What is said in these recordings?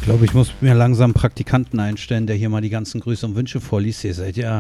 glaube, ich muss mir langsam einen Praktikanten einstellen, der hier mal die ganzen Grüße und Wünsche vorliest. Ihr seid ja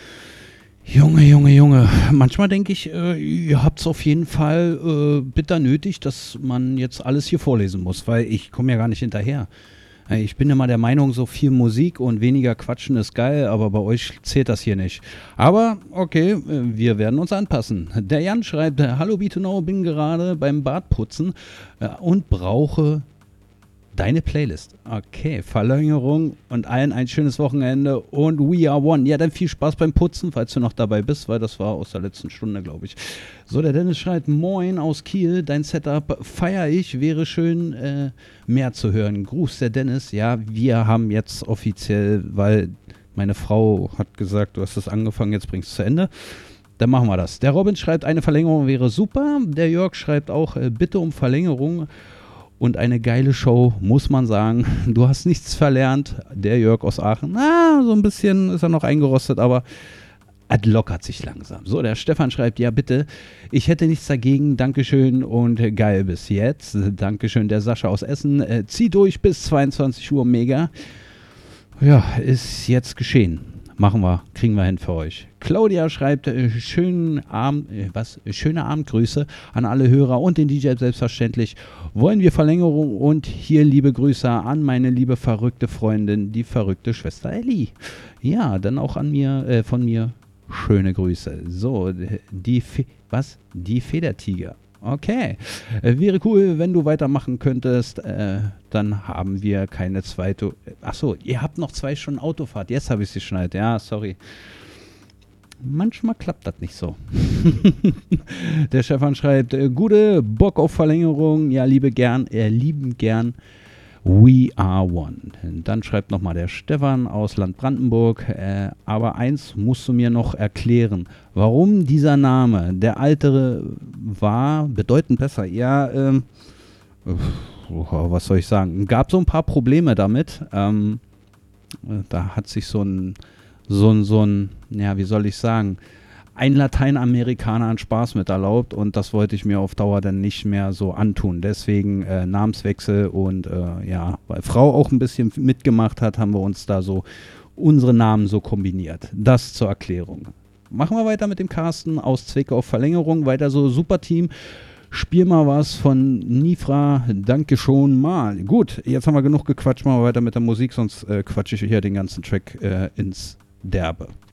Junge. Manchmal denke ich, ihr habt es auf jeden Fall bitter nötig, dass man jetzt alles hier vorlesen muss, weil ich komme ja gar nicht hinterher. Ich bin immer der Meinung, so viel Musik und weniger Quatschen ist geil, aber bei euch zählt das hier nicht. Aber okay, wir werden uns anpassen. Der Jan schreibt, hallo B2Know, bin gerade beim Bartputzen und brauche deine Playlist. Okay, Verlängerung und allen ein schönes Wochenende und We Are One. Ja, dann viel Spaß beim Putzen, falls du noch dabei bist, weil das war aus der letzten Stunde, glaube ich. So, der Dennis schreibt, moin aus Kiel, dein Setup feiere ich, wäre schön mehr zu hören. Gruß, der Dennis. Ja, wir haben jetzt offiziell, weil meine Frau hat gesagt, du hast es angefangen, jetzt bringst du es zu Ende. Dann machen wir das. Der Robin schreibt, eine Verlängerung wäre super. Der Jörg schreibt auch, bitte um Verlängerung. Und eine geile Show, muss man sagen. Du hast nichts verlernt. Der Jörg aus Aachen, so ein bisschen ist er noch eingerostet, aber es lockert sich langsam. So, der Stefan schreibt, ja bitte, ich hätte nichts dagegen, Dankeschön und geil bis jetzt. Dankeschön, der Sascha aus Essen. Zieh durch bis 22 Uhr, mega. Ja, ist jetzt geschehen. Machen wir, kriegen wir hin für euch. Claudia schreibt, schöne Abendgrüße an alle Hörer und den DJ selbstverständlich. Wollen wir Verlängerung und hier liebe Grüße an meine liebe verrückte Freundin, die verrückte Schwester Elli. Ja, dann auch an mir, von mir schöne Grüße. So, die Federtiger. Okay, wäre cool, wenn du weitermachen könntest, dann haben wir keine zweite, achso, ihr habt noch 2 Stunden Autofahrt, jetzt habe ich es geschnallt, ja, sorry. Manchmal klappt das nicht so. Der Stefan schreibt, gute Bock auf Verlängerung, ja, lieben gern, We Are One. Dann schreibt nochmal der Stefan aus Land Brandenburg, aber eins musst du mir noch erklären, warum dieser Name, der altere war bedeutend besser. Ja, was soll ich sagen, gab so ein paar Probleme damit. Da hat sich so ein, ja, wie soll ich sagen, ein Lateinamerikaner einen Spaß mit erlaubt und das wollte ich mir auf Dauer dann nicht mehr so antun. Deswegen Namenswechsel und ja, weil Frau auch ein bisschen mitgemacht hat, haben wir uns da so unsere Namen so kombiniert. Das zur Erklärung. Machen wir weiter mit dem Carsten aus Zwickau auf Verlängerung. Weiter so, super Team. Spiel mal was von Nifra. Danke schon mal. Gut, jetzt haben wir genug gequatscht. Machen wir weiter mit der Musik, sonst quatsche ich hier den ganzen Track ins Derbe.